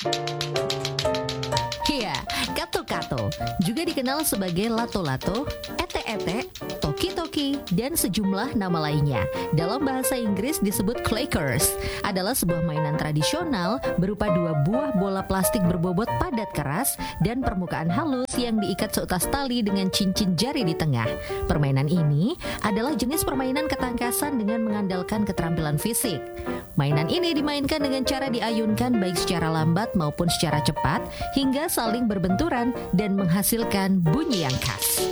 Iya, kato-kato, juga dikenal sebagai lato-lato, ete-ete, toki-toki, dan sejumlah nama lainnya. Dalam bahasa Inggris disebut clackers, adalah sebuah mainan tradisional berupa dua buah bola plastik berbobot padat keras dan permukaan halus yang diikat seutas tali dengan cincin jari di tengah. Permainan ini adalah jenis permainan ketangkasan dengan mengandalkan keterampilan fisik. Mainan ini dimainkan dengan cara diayunkan baik secara lambat maupun secara cepat hingga saling berbenturan dan menghasilkan bunyi yang khas.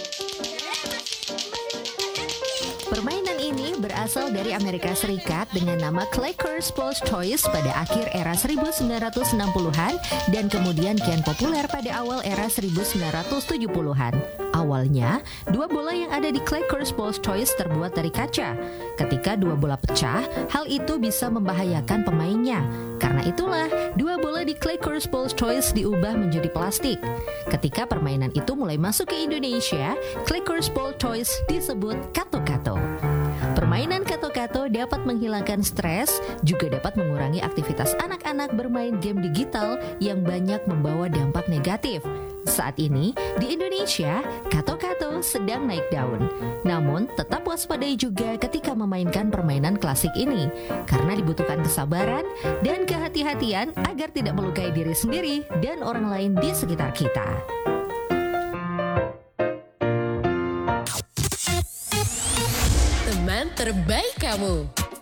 Permainan ini berasal dari Amerika Serikat dengan nama Clackers Sports Toys pada akhir era 1960-an dan kemudian kian populer pada awal era 1970-an. Awalnya, dua bola yang ada di Clackers Sports Toys terbuat dari kaca. Ketika dua bola pecah, hal itu bisa membahayakan pemainnya. Karena itulah, dua bola di Clackers Sports Toys diubah menjadi plastik. Ketika permainan itu mulai masuk ke Indonesia, Clackers Sports Toys disebut kato-kato. Permainan kato-kato dapat menghilangkan stres, juga dapat mengurangi aktivitas anak-anak bermain game digital yang banyak membawa dampak negatif. Saat ini, di Indonesia, kato-kato sedang naik daun. Namun, tetap waspadai juga ketika memainkan permainan klasik ini, karena dibutuhkan kesabaran dan kehati-hatian agar tidak melukai diri sendiri dan orang lain di sekitar kita. Teman terbaik kamu.